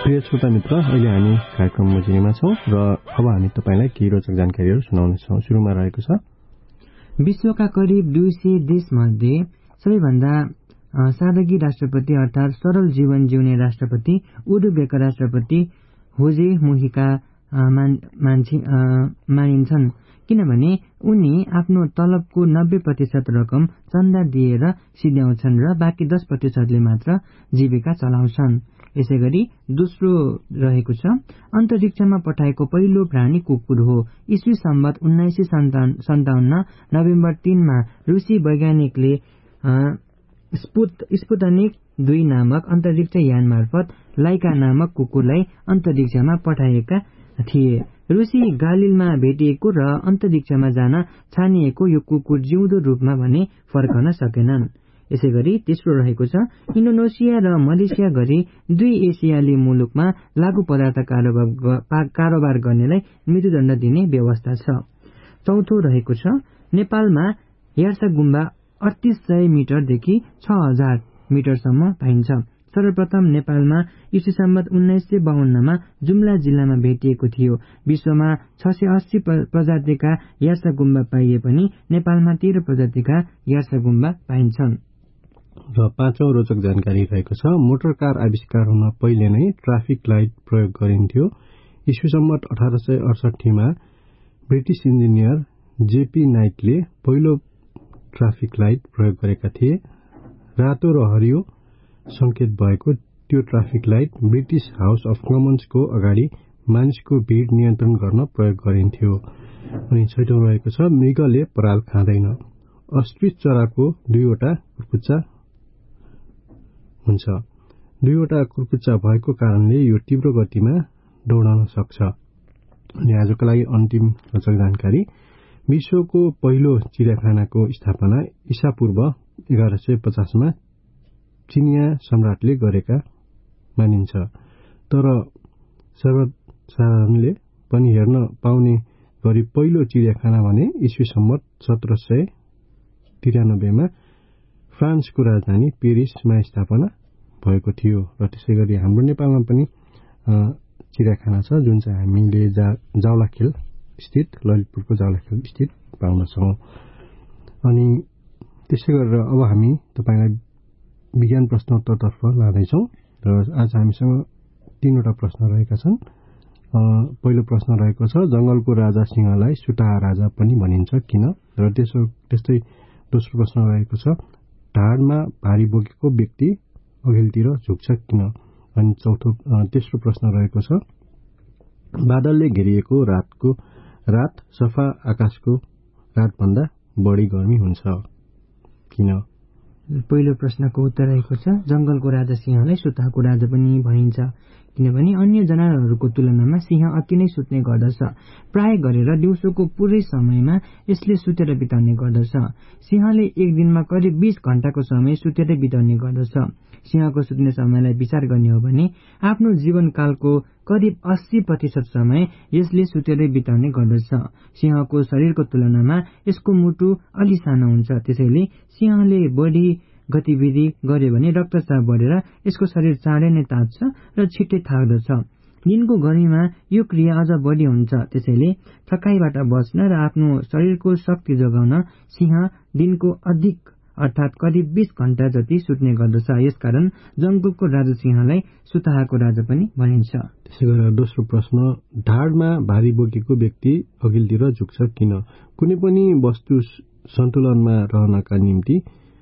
प्रिय श्रोता मित्र, अहिले हामी कार्यक्रम मजिनीमा छौं र अब हामी तपाईलाई केही रोचक जानकारीहरू सुनाउनेछौं। सुरुमा रहेको छ विश्वका करिब 200 देशमध्ये सबैभन्दा सादगी राष्ट्रपति अर्थात सरल जीवन जिउने राष्ट्रपति उरुग्वेका राष्ट्रपति होजे मुहिका मानिन्छन्, किनभने उनी आफ्नो तलबको 90% रकम चन्दा दिएर सिध्याउँछन् र बाँकी 10%ले मात्र जीविका चलाउँछन्। यसैगरी दोस्रो रहेको छ अन्तरिक्षमा पठाएको पहिलो प्राणी कुकुर हो। ईस्वी सम्वत 1957 नोभेम्बर 3 मा रुसी वैज्ञानिकले स्पुतनिक 2 नामक अन्तरिक्ष यान मार्फत लाइका नामक कुकुरलाई अन्तरिक्षमा पठाएका थिए। रुसी गालिलमा भेटिएको र अन्तरिक्षमा जान छानिएको यो कुकुर जिउँदो रूपमा भने फर्कन सकेनन्। यसैगरी तेस्रो रहेको छ इन्डोनेसिया र मलेसिया गरी 2 एसियाली मुलुकमा लागू पदार्थ कारोबार गर्नेलाई मृत्युदण्ड दिने व्यवस्था छ। चौथो रहेको छ नेपालमा यार्सा गुम्बा 3800 मिटरदेखि 6000 मिटरसम्म पाइन्छ। सर्वप्रथम नेपालमा ईस्वी सम्वत 1952 मा जुम्ला जिल्लामा भेटिएको थियो। विश्वमा 680 प्रजातिका यार्सा गुम्बा पाइए पनि नेपालमा 13 प्रजातिका यार्सा गुम्बा पाइन्छन्। र पाँचौं रोचक जानकारी रहेको छ मोटर कार आविष्कार हुन पहिले नै ट्राफिक लाइट प्रयोग गरिन्थ्यो। ईस्वी सम्वत 1868 मा ब्रिटिस इन्जिनियर जेपी नाइटले पहिलो ट्राफिक लाइट प्रयोग गरेका थिए। रातो र हरियो संकेत भएको त्यो traffic light British house of कमन्सको अगाडि मानिसको भीड़ नियन्त्रण गर्न प्रयोग गरिन्थ्यो। अनि छैटौं रहेको छ मृगले पराल खाँदैन। अस्ट्रिच चराको 2वटा कुर्कुच्चा हुन्छ। 2वटा कुर्कुच्चा भएको कारणले यो तीव्र गतिमा दौडन सक्छ। अनि आजको लागि अन्तिम रोचक जानकारी विश्वको पहिलो चिडियाखानाको स्थापना ईसापूर्व 1150 मा चिनिया सम्राटले गरेका मानिन्छ। तर सर्वसाधारणले पनि हेर्न पाउने गरी पहिलो चिडियाखाना भने ईस्वी सम्वत 1793 मा फ्रान्सको राजधानी पेरिसमा स्थापना भएको थियो। र त्यसैगरी हाम्रो नेपालमा पनि चिडियाखाना छ जुन चाहिँ हामीले जावलाखेल स्थित ललितपुरको जावलाखेल स्थित पाउनेछौँ। अनि त्यसै गरेर अब हामी तपाईलाई विज्ञान प्रश्नोत्तरतर्फ लाँदैछौँ र आज हामीसँग 3वटा प्रश्न रहेका छन्। पहिलो प्रश्न रहेको छ जंगलको राजा सिंहलाई सुटाहा राजा पनि भनिन्छ किन? र त्यस्तै दोस्रो प्रश्न रहेको छ ढाडमा भारी बोकेको व्यक्ति अघिल्तिर झुक्छ किन? अनि तेस्रो प्रश्न रहेको छ बादलले घेरिएको रात सफा आकाशको रातभन्दा बढी गर्मी हुन्छ किन? पहिलो प्रश्नको उत्तर रहेको छ जंगलको राजा सिंहलाई सुताको राजा पनि भनिन्छ किनभने अन्य जनावरहरूको तुलनामा सिंह अति नै सुत्ने गर्दछ। प्राय गरेर दिउँसोको पूरै समयमा यसले सुतेर बिताउने गर्दछ। सिंहले एक दिनमा करिब 20 घण्टाको समय सुतेर बिताउने गर्दछ। सिंहको सुत्ने समयलाई विचार गर्ने हो भने आफ्नो जीवनकालको करिब 80% समय यसले सुतेरै बिताउने गर्दछ। सिंहको शरीरको तुलनामा यसको मुटु अलि सानो हुन्छ। त्यसैले सिंहले बढी गतिविधि गर्यो भने रक्तचाप बढेर यसको शरीर चाँडै नै तात्छ र छिट्टै थाक्दछ। दिनको गर्मीमा यो क्रिया अझ बढी हुन्छ। त्यसैले थकाइबाट बच्न र आफ्नो शरीरको शक्ति जोगाउन सिंह दिनको अधिक अर्थात करिब 20 घण्टा जति सुत्ने गर्दछ। यसकारण जंगलको राजा सिंहलाई सुताहाको राजा पनि भनिन्छ। त्यसै गरेर दोस्रो प्रश्न ढाडमा भारी बोकेको व्यक्ति अघिल्तिर झुक्छ किन? कुनै पनि वस्तु सन्तुलनमा रहनका निम्ति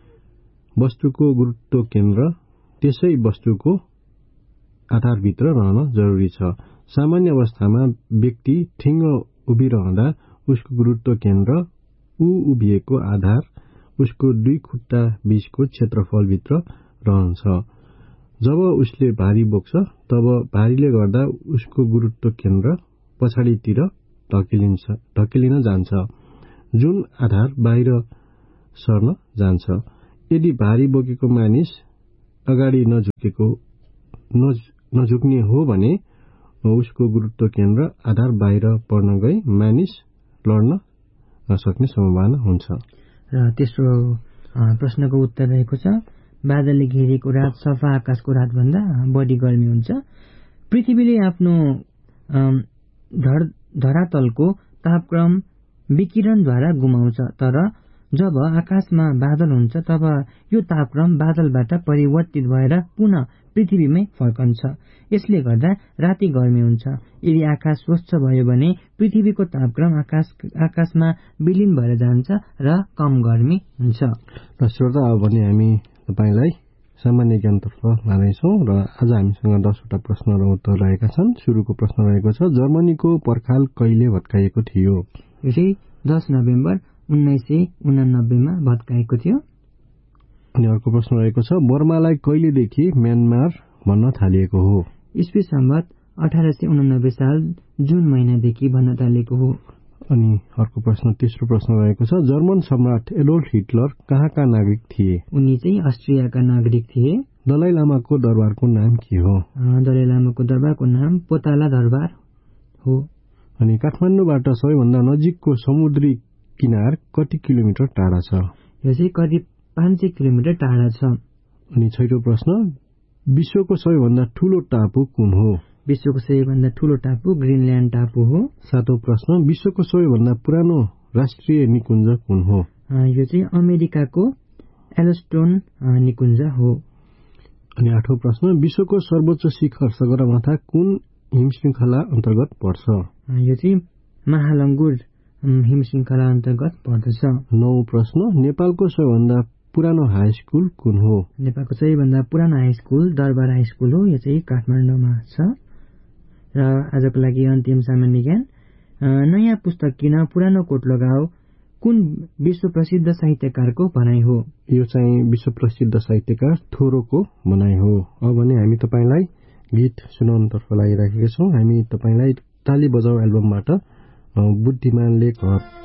वस्तुको गुरुत्व केन्द्र त्यसै वस्तुको आधारभित्र रहन जरुरी छ। सामान्य अवस्थामा व्यक्ति ठिङ्ग उभिरहँदा उसको गुरुत्व केन्द्र उभिएको आधार उसको 2 खुट्टा बीचको क्षेत्रफलभित्र रहन्छ। जब उसले भारी बोक्छ तब भारीले गर्दा उसको गुरुत्व केन्द्र पछाडितिर ढकेलिन जान्छ जुन आधार बाहिर सर्न जान्छ। यदि भारी बोकेको मानिस अगाडि नझुक्ने हो भने उसको गुरुत्व केन्द्र आधार बाहिर पर्न गई मानिस लड्न नसक्ने सम्भावना हुन्छ। र तेस्रो प्रश्नको उत्तर रहेको छ बादलले घेरिएको रात सफा आकाशको रातभन्दा बढी गर्मी हुन्छ। पृथ्वीले आफ्नो धरातलको तापक्रम विकिरणद्वारा गुमाउँछ, तर जब आकाशमा बादल हुन्छ तब यो तापक्रम बादलबाट परिवर्तित भएर पुनः पृथ्वीमै फर्कन्छ। यसले गर्दा राति गर्मी हुन्छ। यदि आकाश स्वच्छ भयो भने पृथ्वीको तापक्रम आकाशमा विलीन भएर जान्छ र कम गर्मी हुन्छ। र श्रोता, अब भने हामी तपाईलाई सामान्य ज्ञानतर्फ लानेछौँ र आज हामीसँग 10वटा प्रश्न र उत्तर रहेका छन्। सुरुको प्रश्न रहेको छ, जर्मनीको पर्खाल कहिले भत्काइएको थियो? यो चाहिँ 10 नोभेम्बर 1989 मा भत्काएको थियो। अनि अर्को प्रश्न रहेको छ, बर्मालाई कहिलेदेखि म्यानमार भन्न थालिएको हो? ईस्वी सम्वत 1889 साल जुन महिनादेखि भन्न थालिएको हो। अनि अर्को प्रश्न, तेस्रो प्रश्न रहेको छ, जर्मन सम्राट एडोल्फ हिटलर कहाँका नागरिक थिए? उनी चाहिँ अस्ट्रियाका नागरिक थिए। दलाई लामाको दरबारको नाम के हो? दलाई लामाको दरबारको नाम पोताला दरबार हो। अनि काठमाडौँबाट सबैभन्दा नजिकको समुद्री किनार कति किलोमिटर टाढा छ? यो चाहिँ करिब 500 किलोमिटर टाढा छ। अनि छैटौं प्रश्न, विश्वको सबैभन्दा ठूलो टापु कुन हो? विश्वको सबैभन्दा ठूलो टापु ग्रिनल्यान्ड टापु हो। सातौं प्रश्न, विश्वको सबैभन्दा पुरानो राष्ट्रिय निकुञ्ज कुन हो? यो चाहिँ अमेरिकाको एलोस्टोन निकुञ्ज हो। अनि आठौं प्रश्न, विश्वको सर्वोच्च शिखर सगरमाथा कुन हिमश्रृङ्खला अन्तर्गत पर्छ? यो चाहिँ महालङ्गुर हिमश्रृङ्खला अन्तर्गत पर्दछ। नौ प्रश्न, नेपालको सबैभन्दा पुरानो हाई स्कुल कुन हो? नेपालको सबैभन्दा पुरानो हाई स्कुल दरबार हाई स्कुल हो। यो चाहिँ काठमाडौँमा छ। र आजको लागि अन्तिम सामान्य ज्ञान, नयाँ पुस्तक किन पुरानो कोट लगाऊ कुन विश्व प्रसिद्ध साहित्यकारको भनाइ हो? यो चाहिँ विश्व प्रसिद्ध साहित्यकार थोरोको भनाइ हो। अब भने हामी तपाईलाई गीत सुनाउनतर्फ लागिराखेका छौँ। हामी तपाईलाई ताली बजाऊ एल्बमबाट बुद्धिमानले घर